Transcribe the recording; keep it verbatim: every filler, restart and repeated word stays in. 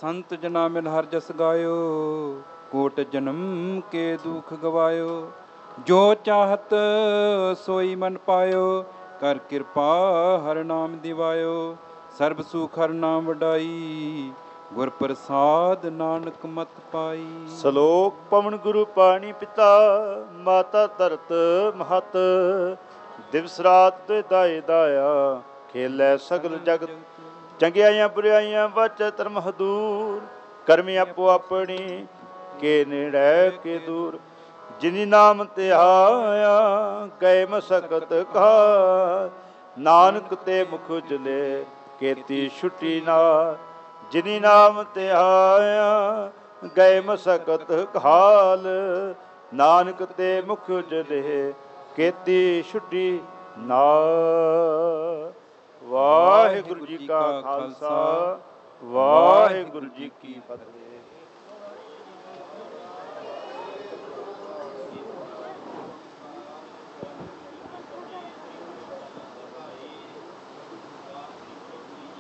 संत जना मिल हर जस गायो, कोट जन्म के दुख गवायो। जो चाहत सोई मन पायो, कर कृपा हर नाम दिवायो। सर्ब सुख हर नाम वडाई, गुर प्रसाद नानक मत पाई। ਸ਼ਲੋਕ ਪਵਨ ਗੁਰੂ ਪਾਣੀ ਪਿਤਾ, ਮਾਤਾ ਧਰਤ ਮਹਤ। ਦਿਵਸ ਰਾਤ ਤੇ ਦਾਏ ਦਾਇਆ, ਖੇਲੇ ਸਗਲ ਜਗਤ। ਚੰਗਿਆਈਆਂ ਬੁਰਾਈਆਂ ਬਚ ਧਰਮ ਹਦੂਰ, ਕਰਮੀ ਆਪੋ ਆਪਣੀ ਕੇ ਨੇੜੇ ਕੇ ਦੂਰ। ਜਿਨੀ ਨਾਮ ਤੇ ਆਇਆ, ਗਏ ਮਸਕਤ ਕਾ। ਨਾਨਕ ਤੇ ਮੁਖ ਉਜਲੇ, ਕੀਤੀ ਛੁੱਟੀ ਨਾ। ਜਿਨੀ ਨਾਮ ਤੇ ਆਇਆ, ਗਏ ਮਸਕਤ ਕਾਲ। ਨਾਨਕ ਤੇ ਮੁਖ ਉਜਲੇ, ਕੀਤੀ ਛੁੱਟੀ ਨਾਲ। ਵਾਹਿਗੁਰੂ ਜੀ ਕਾ ਖਾਲਸਾ, ਵਾਹਿਗੁਰੂ ਜੀ ਕੀ ਫਤਿਹ।